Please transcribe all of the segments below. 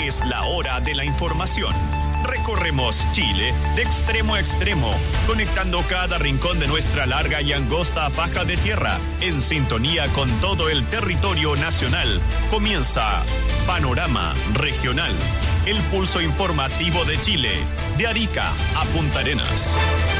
Es la hora de la información. Recorremos Chile de extremo a extremo, conectando cada rincón de nuestra larga y angosta faja de tierra, en sintonía con todo el territorio nacional. Comienza Panorama Regional, el pulso informativo de Chile, de Arica a Punta Arenas.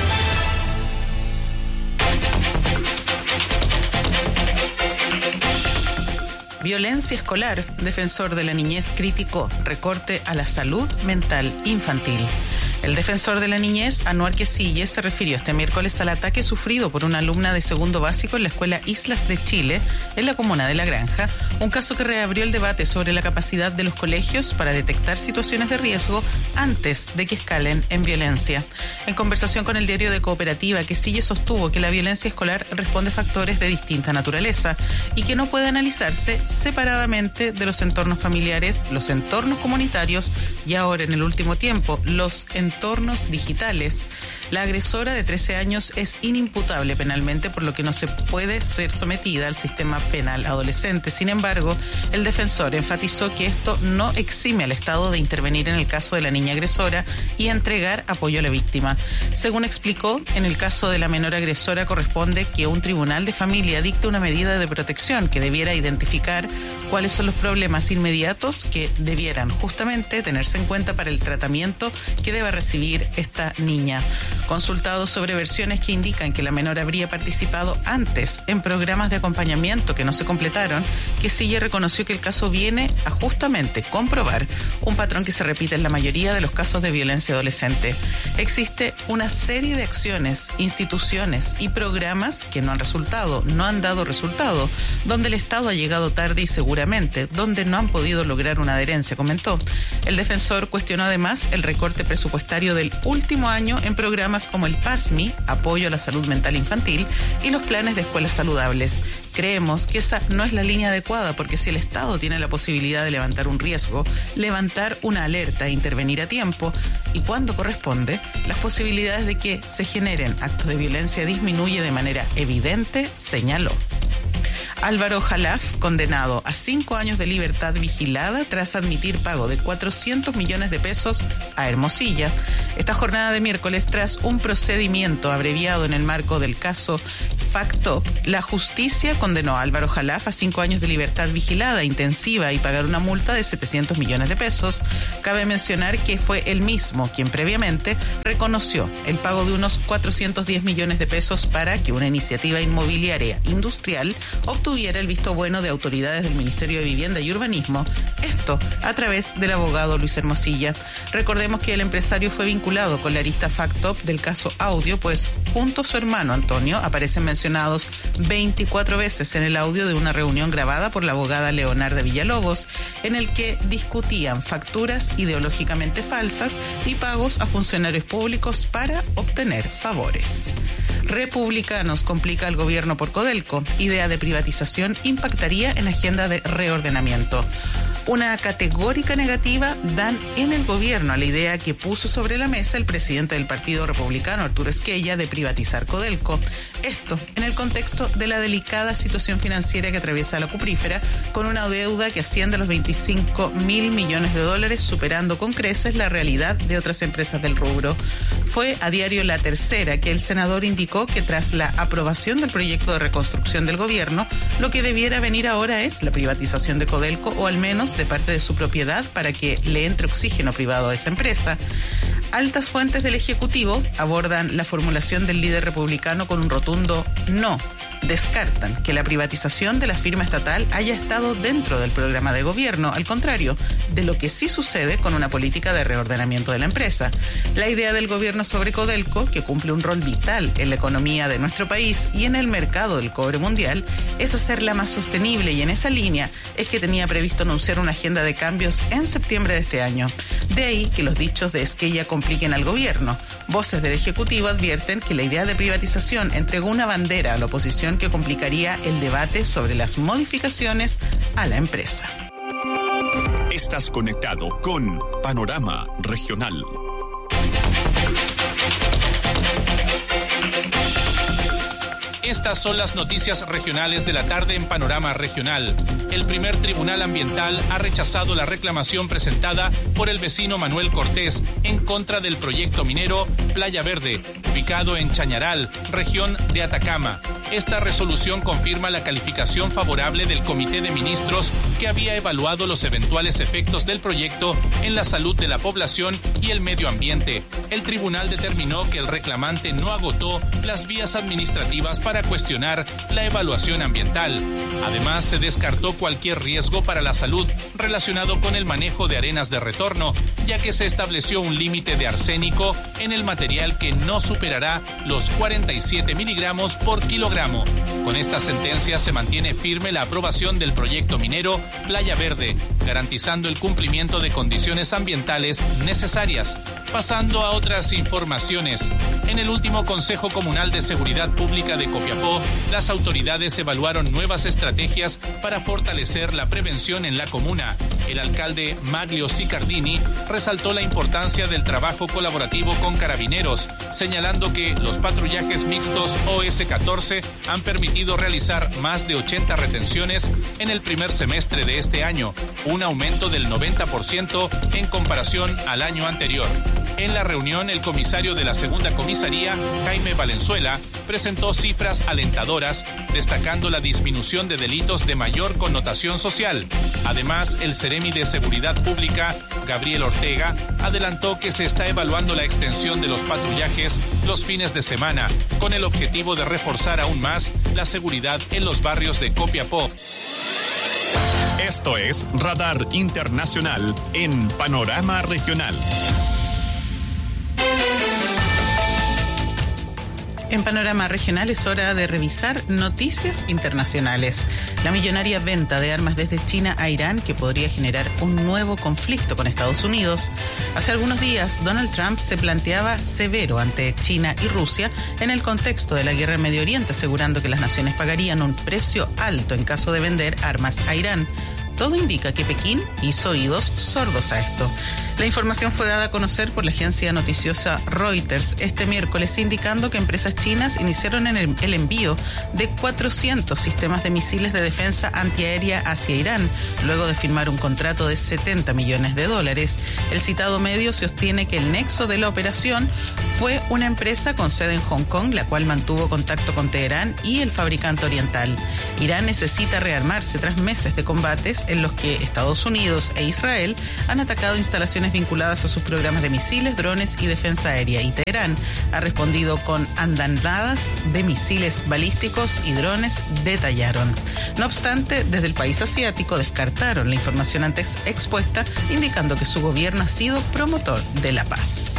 Violencia escolar. Defensor de la niñez criticó recorte a la salud mental infantil. El defensor de la niñez, Anuar Quesilles, se refirió este miércoles al ataque sufrido por una alumna de segundo básico en la escuela Islas de Chile, en la comuna de La Granja, un caso que reabrió el debate sobre la capacidad de los colegios para detectar situaciones de riesgo antes de que escalen en violencia. En conversación con el diario de Cooperativa, Quesilles sostuvo que la violencia escolar responde a factores de distinta naturaleza y que no puede analizarse separadamente de los entornos familiares, los entornos comunitarios y ahora, en el último tiempo, los entornos digitales. La agresora de 13 años es inimputable penalmente, por lo que no se puede ser sometida al sistema penal adolescente. Sin embargo, el defensor enfatizó que esto no exime al Estado de intervenir en el caso de la niña agresora y entregar apoyo a la víctima. Según explicó, en el caso de la menor agresora corresponde que un tribunal de familia dicte una medida de protección que debiera identificar cuáles son los problemas inmediatos que debieran justamente tenerse en cuenta para el tratamiento que deba recibir esta niña. Consultado sobre versiones que indican que la menor habría participado antes en programas de acompañamiento que no se completaron, Quesilles reconoció que el caso viene a justamente comprobar un patrón que se repite en la mayoría de los casos de violencia adolescente. Existe una serie de acciones, instituciones y programas que no han dado resultado, donde el Estado ha llegado tarde y seguramente donde no han podido lograr una adherencia, comentó. El defensor cuestionó además el recorte presupuestario del último año en programas como el PASMI, apoyo a la salud mental infantil, y los planes de escuelas saludables. Creemos que esa no es la línea adecuada, porque si el Estado tiene la posibilidad de levantar un riesgo, levantar una alerta e intervenir a tiempo, y cuando corresponde, las posibilidades de que se generen actos de violencia disminuye de manera evidente, señaló. Álvaro Jalaf, condenado a 5 años de libertad vigilada tras admitir pago de 400 millones de pesos a Hermosilla. Esta jornada de miércoles, tras un procedimiento abreviado en el marco del caso FACTOP, la justicia condenó a Álvaro Jalaf a 5 años de libertad vigilada intensiva y pagar una multa de 700 millones de pesos. Cabe mencionar que fue él mismo quien previamente reconoció el pago de unos 410 millones de pesos para que una iniciativa inmobiliaria industrial obtuviera el visto bueno de autoridades del Ministerio de Vivienda y Urbanismo, esto a través del abogado Luis Hermosilla. Recordemos que el empresario fue vinculado con la arista FACTOP del caso Audio, pues junto a su hermano Antonio aparecen mencionados 24 veces en el audio de una reunión grabada por la abogada Leonarda Villalobos, en el que discutían facturas ideológicamente falsas y pagos a funcionarios públicos para obtener favores. Republicanos complica al gobierno por Codelco. Idea de privatización impactaría en agenda de reordenamiento. Una categórica negativa dan en el gobierno a la idea que puso sobre la mesa el presidente del Partido Republicano, Arturo Esquella, de privatizar Codelco. Esto en el contexto de la delicada situación financiera que atraviesa la cuprífera, con una deuda que asciende a los 25.000 millones de dólares, superando con creces la realidad de otras empresas del rubro. Fue a diario La Tercera que el senador indicó que tras la aprobación del proyecto de reconstrucción del gobierno, lo que debiera venir ahora es la privatización de Codelco, o al menos de parte de su propiedad, para que le entre oxígeno privado a esa empresa. Altas fuentes del Ejecutivo abordan la formulación del líder republicano con un rotundo no. Descartan que la privatización de la firma estatal haya estado dentro del programa de gobierno, al contrario de lo que sí sucede con una política de reordenamiento de la empresa. La idea del gobierno sobre Codelco, que cumple un rol vital en la economía de nuestro país y en el mercado del cobre mundial, es hacerla más sostenible, y en esa línea es que tenía previsto anunciar una agenda de cambios en septiembre de este año. De ahí que los dichos de Esquella compliquen al gobierno. Voces del Ejecutivo advierten que la idea de privatización entregó una bandera a la oposición que complicaría el debate sobre las modificaciones a la empresa. Estás conectado con Panorama Regional. Estas son las noticias regionales de la tarde en Panorama Regional. El primer tribunal ambiental ha rechazado la reclamación presentada por el vecino Manuel Cortés en contra del proyecto minero Playa Verde, ubicado en Chañaral, región de Atacama. Esta resolución confirma la calificación favorable del Comité de Ministros que había evaluado los eventuales efectos del proyecto en la salud de la población y el medio ambiente. El tribunal determinó que el reclamante no agotó las vías administrativas para cuestionar la evaluación ambiental. Además, se descartó cualquier riesgo para la salud relacionado con el manejo de arenas de retorno, ya que se estableció un límite de arsénico en el material que no superará los 47 miligramos por kilogramo. Con esta sentencia se mantiene firme la aprobación del proyecto minero Playa Verde, garantizando el cumplimiento de condiciones ambientales necesarias. Pasando a otras informaciones. En el último Consejo Comunal de Seguridad Pública de Copiapó, las autoridades evaluaron nuevas estrategias para fortalecer la prevención en la comuna. El alcalde Maglio Sicardini resaltó la importancia del trabajo colaborativo con carabineros, señalando que los patrullajes mixtos OS-14 han permitido realizar más de 80 retenciones en el primer semestre de este año, un aumento del 90% en comparación al año anterior. En la reunión, el comisario de la segunda comisaría, Jaime Valenzuela, presentó cifras alentadoras, destacando la disminución de delitos de mayor connotación social. Además, el Seremi de Seguridad Pública, Gabriel Ortega, adelantó que se está evaluando la extensión de los patrullajes los fines de semana, con el objetivo de reforzar aún más la seguridad en los barrios de Copiapó. Esto es Radar Internacional en Panorama Regional. En Panorama Regional es hora de revisar noticias internacionales. La millonaria venta de armas desde China a Irán, que podría generar un nuevo conflicto con Estados Unidos. Hace algunos días, Donald Trump se planteaba severo ante China y Rusia en el contexto de la guerra en Medio Oriente, asegurando que las naciones pagarían un precio alto en caso de vender armas a Irán. Todo indica que Pekín hizo oídos sordos a esto. La información fue dada a conocer por la agencia noticiosa Reuters este miércoles, indicando que empresas chinas iniciaron el envío de 400 sistemas de misiles de defensa antiaérea hacia Irán, luego de firmar un contrato de $70 millones. El citado medio sostiene que el nexo de la operación fue una empresa con sede en Hong Kong, la cual mantuvo contacto con Teherán y el fabricante oriental. Irán necesita rearmarse tras meses de combates en los que Estados Unidos e Israel han atacado instalaciones vinculadas a sus programas de misiles, drones y defensa aérea, y Teherán ha respondido con andanadadas de misiles balísticos y drones, detallaron. No obstante, desde el país asiático descartaron la información antes expuesta, indicando que su gobierno ha sido promotor de la paz.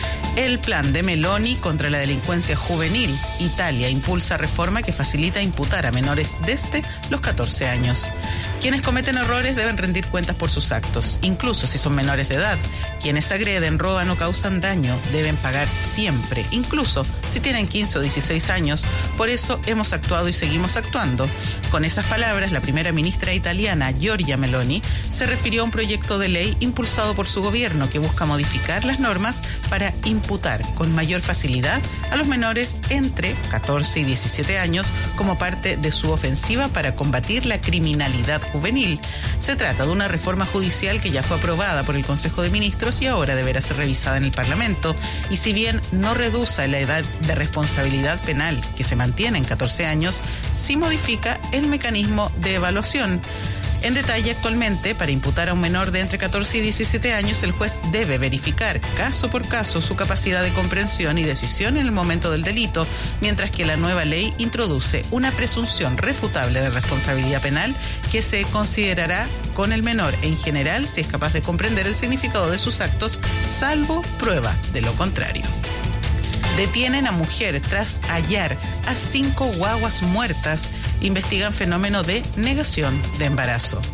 El plan de Meloni contra la delincuencia juvenil. Italia impulsa reforma que facilita imputar a menores desde los 14 años. Quienes cometen errores deben rendir cuentas por sus actos, incluso si son menores de edad. Quienes agreden, roban o causan daño deben pagar siempre, incluso si tienen 15 o 16 años. Por eso hemos actuado y seguimos actuando. Con esas palabras, la primera ministra italiana, Giorgia Meloni, se refirió a un proyecto de ley impulsado por su gobierno que busca modificar las normas para imputar con mayor facilidad a los menores entre 14 y 17 años como parte de su ofensiva para combatir la criminalidad juvenil. Se trata de una reforma judicial que ya fue aprobada por el Consejo de Ministros y ahora deberá ser revisada en el Parlamento. Y si bien no reduce la edad de responsabilidad penal, que se mantiene en 14 años, sí modifica el mecanismo de evaluación. En detalle, actualmente, para imputar a un menor de entre 14 y 17 años, el juez debe verificar caso por caso su capacidad de comprensión y decisión en el momento del delito, mientras que la nueva ley introduce una presunción refutable de responsabilidad penal que se considerará con el menor en general si es capaz de comprender el significado de sus actos, salvo prueba de lo contrario. Detienen a mujer tras hallar a 5 guaguas muertas. Investigan fenómeno de negación de embarazo.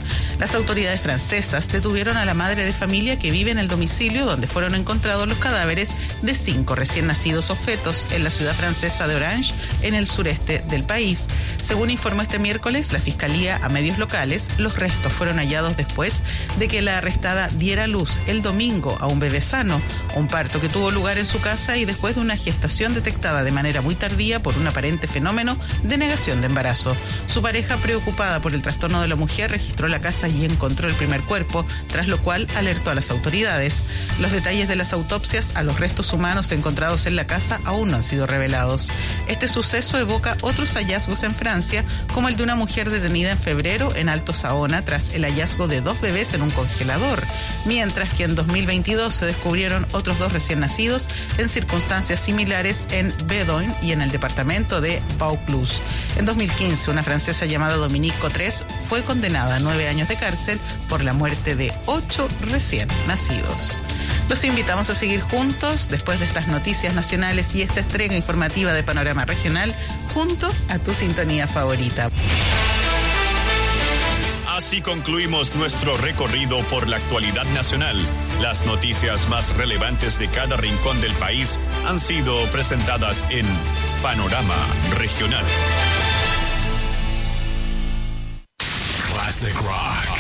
Las autoridades francesas detuvieron a la madre de familia que vive en el domicilio donde fueron encontrados los cadáveres de 5 recién nacidos o fetos en la ciudad francesa de Orange, en el sureste del país. Según informó este miércoles la Fiscalía a medios locales, los restos fueron hallados después de que la arrestada diera a luz el domingo a un bebé sano, un parto que tuvo lugar en su casa y después de una gestación detectada de manera muy tardía por un aparente fenómeno de negación de embarazo. Su pareja, preocupada por el trastorno de la mujer, registró la casa y encontró el primer cuerpo, tras lo cual alertó a las autoridades. Los detalles de las autopsias a los restos humanos encontrados en la casa aún no han sido revelados. Este suceso evoca otros hallazgos en Francia, como el de una mujer detenida en febrero en Alto Saona tras el hallazgo de 2 bebés en un congelador, mientras que en 2022 se descubrieron otros 2 recién nacidos en circunstancias similares en Bedoin y en el departamento de Vaucluse. En 2015, una francesa llamada Dominique Cotres fue condenada a 9 años de cárcel por la muerte de 8 recién nacidos. Los invitamos a seguir juntos después de estas noticias nacionales y esta entrega informativa de Panorama Regional junto a tu sintonía favorita. Así concluimos nuestro recorrido por la actualidad nacional. Las noticias más relevantes de cada rincón del país han sido presentadas en Panorama Regional. Classic Rock.